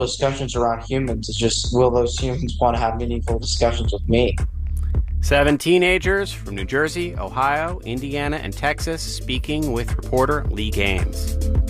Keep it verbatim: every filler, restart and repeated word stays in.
discussions around humans. It's just, will those humans want to have meaningful discussions with me? Seven teenagers from New Jersey, Ohio, Indiana, and Texas speaking with reporter Lee Gaines.